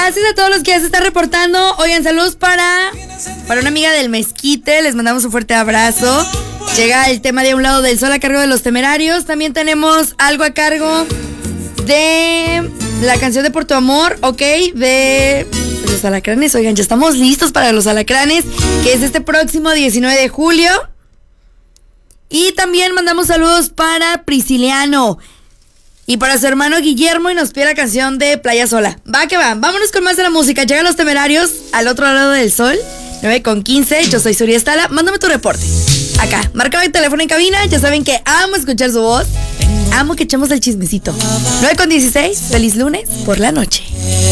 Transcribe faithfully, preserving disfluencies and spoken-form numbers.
Gracias a todos los que ya se están reportando. Oigan, saludos para, para una amiga del Mezquite. Les mandamos un fuerte abrazo. Llega el tema de Un Lado del Sol a cargo de Los Temerarios. También tenemos algo a cargo de la canción de Por Tu Amor, ok, de Los Alacranes. Oigan, ya estamos listos para Los Alacranes, que es este próximo diecinueve de julio. Y también mandamos saludos para Prisciliano y para su hermano Guillermo, y nos pide la canción de Playa Sola. Va que va, vámonos con más de la música. Llegan Los Temerarios al otro lado del sol, nueve con quince. Yo soy Suri Estala, mándame tu reporte. Acá, marca mi teléfono en cabina. Ya saben que amo escuchar su voz. Amo que echemos el chismecito. nueve con dieciséis, feliz lunes por la noche.